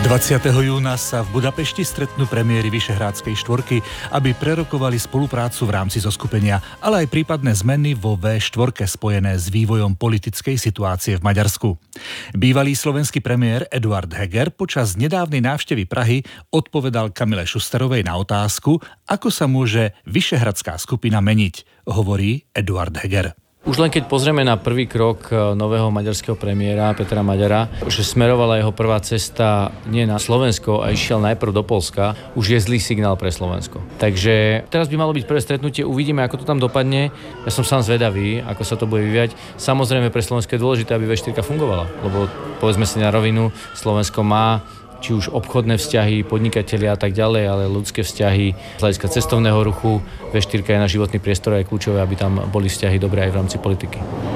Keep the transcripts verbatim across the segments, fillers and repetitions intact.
dvadsiateho júna sa v Budapešti stretnú premiéry Vyšehrádskej štvorky, aby prerokovali spoluprácu v rámci zoskupenia, ale aj prípadné zmeny vo vé štyri spojené s vývojom politickej situácie v Maďarsku. Bývalý slovenský premiér Eduard Heger počas nedávnej návštevy Prahy odpovedal Kamile Šusterovej na otázku, ako sa môže Vyšehradská skupina meniť, hovorí Eduard Heger. Už len keď pozrieme na prvý krok nového maďarského premiéra Petra Maďara, že smerovala jeho prvá cesta nie na Slovensko a išiel najprv do Poľska, už je zlý signál pre Slovensko. Takže teraz by malo byť prvé stretnutie, uvidíme, ako to tam dopadne. Ja som sám zvedavý, ako sa to bude vyvíjať. Samozrejme pre Slovensko je dôležité, aby vé štyri fungovala, lebo povedzme si na rovinu, Slovensko má či už obchodné vzťahy, podnikatelia a tak ďalej, ale ľudské vzťahy z hľadiska cestovného ruchu. vé štyri je na životný priestor a je kľúčové, aby tam boli vzťahy dobré aj v rámci politiky.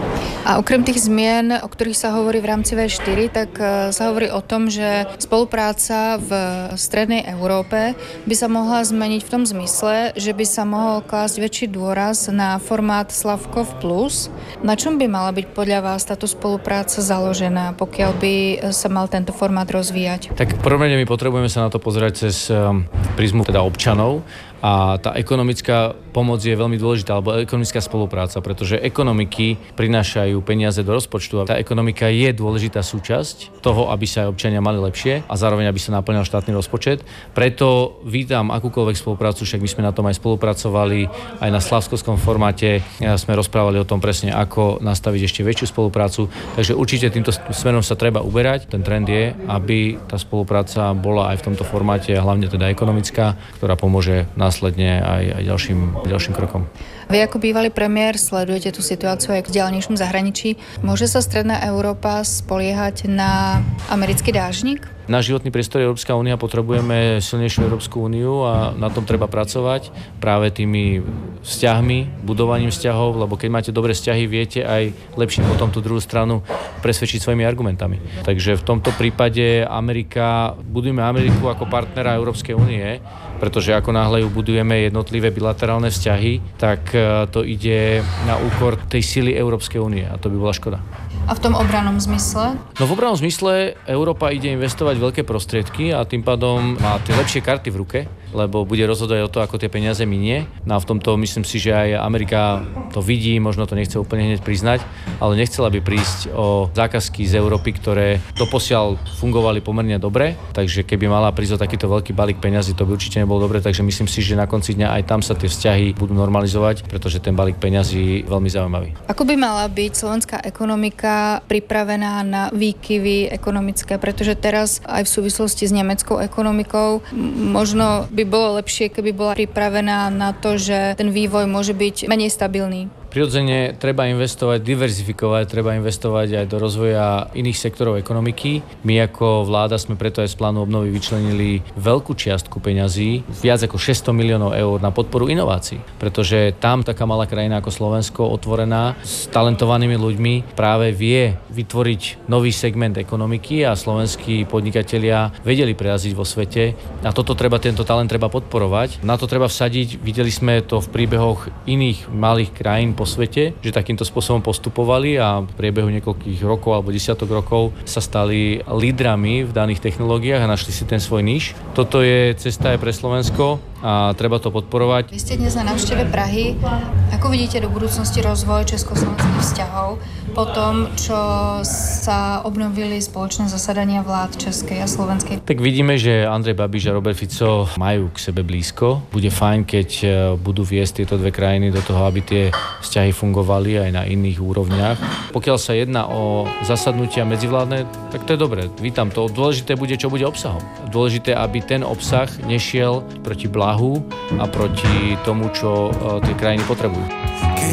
A okrem tých zmien, o ktorých sa hovorí v rámci vé štyri, tak sa hovorí o tom, že spolupráca v strednej Európe by sa mohla zmeniť v tom zmysle, že by sa mohol klásť väčší dôraz na formát Slavkov plus. Na čom by mala byť podľa vás táto spolupráca založená, pokiaľ by sa mal tento formát rozvíjať? Tak v prvom rade my potrebujeme sa na to pozerať cez prizmu teda občanov. A tá ekonomická pomoc je veľmi dôležitá, alebo ekonomická spolupráca, pretože ekonomiky prinášajú peniaze do rozpočtu a tá ekonomika je dôležitá súčasť toho, aby sa aj občania mali lepšie a zároveň aby sa naplňal štátny rozpočet. Preto vítam akúkoľvek spoluprácu, však my sme na tom aj spolupracovali aj na slavskovskom formáte. Ja sme rozprávali o tom presne, ako nastaviť ešte väčšiu spoluprácu. Takže určite týmto smerom sa treba uberať. Ten trend je, aby tá spolupráca bola aj v tomto formáte, hlavne teda ekonomická, ktorá pomôže následne aj, aj ďalším, ďalším krokom. Vy ako bývalý premiér sledujete tú situáciu aj v ďalnejšom zahraničí. Môže sa Stredná Európa spoliehať na americký dážnik? Na životný priestor Európska únia potrebujeme silnejšiu Európsku úniu a na tom treba pracovať práve tými vzťahmi, budovaním vzťahov, lebo keď máte dobré vzťahy, viete aj lepšie potom tú druhú stranu presvedčiť svojimi argumentami. Takže v tomto prípade Amerika, budujeme Ameriku ako partnera Európskej únie, pretože ako náhle ju budujeme jednotlivé bilaterálne vzťahy, tak to ide na úkor tej sily Európskej únie a to by bola škoda. A v tom obrannom zmysle? No v obrannom zmysle Európa ide investovať veľké prostriedky a tým pádom má tie lepšie karty v ruke, lebo bude rozhodovať o to, ako tie peniaze minie. No a v tomto myslím si, že aj Amerika to vidí, možno to nechce úplne hneď priznať, ale nechcela by prísť o zákazky z Európy, ktoré doposiaľ fungovali pomerne dobre, takže keby mala prísť o takýto veľký balík peňazí, to by určite nebolo dobre, takže myslím si, že na konci dňa aj tam sa tie vzťahy budú normalizovať, pretože ten balík peňazí je veľmi zaujímavý. Ako by mala byť slovenská ekonomika pripravená na výkyvy ekonomické, pretože teraz aj v súvislosti s nemeckou ekonomikou možno by bolo lepšie, keby bola pripravená na to, že ten vývoj môže byť menej stabilný. Prirodzene treba investovať, diverzifikovať, treba investovať aj do rozvoja iných sektorov ekonomiky. My ako vláda sme preto aj z plánu obnovy vyčlenili veľkú čiastku peňazí, viac ako šesťsto miliónov eur na podporu inovácií, pretože tam taká malá krajina ako Slovensko, otvorená s talentovanými ľuďmi, práve vie vytvoriť nový segment ekonomiky a slovenskí podnikatelia vedeli prejazdiť vo svete a toto treba, tento talent treba podporovať. Na to treba vsadiť, videli sme to v príbehoch iných malých krajín po svete, že takýmto spôsobom postupovali a v priebehu niekoľkých rokov alebo desiatok rokov sa stali lídrami v daných technológiách a našli si ten svoj níž. Toto je cesta aj pre Slovensko a treba to podporovať. Vy ste dnes na návšteve Prahy. Ako vidíte do budúcnosti rozvoj československých vzťahov po tom, čo sa obnovili spoločné zasadania vlád českej a slovenskej? Tak vidíme, že Andrej Babiš a Robert Fico majú k sebe blízko. Bude fajn, keď budú viesť tieto dve krajiny do toho, aby tie vzťahy fungovali aj na iných úrovniach. Pokiaľ sa jedná o zasadnutia medzivládne, tak to je dobré. Vítam to. Dôležité bude, čo bude obsahom. Dôležité, aby ten obsah nešiel proti blahu a proti tomu, čo tie krajiny potrebujú.